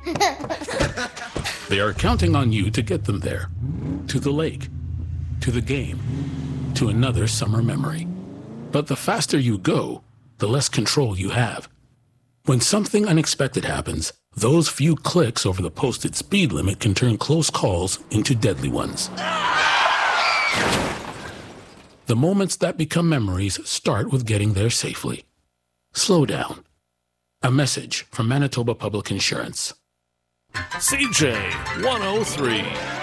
They are counting on you to get them there. To the lake, to the game, to another summer memory. But the faster you go, the less control you have. When something unexpected happens, those few clicks over the posted speed limit can turn close calls into deadly ones. The moments that become memories start with getting there safely. Slow down. A message from Manitoba Public Insurance. CJ 103.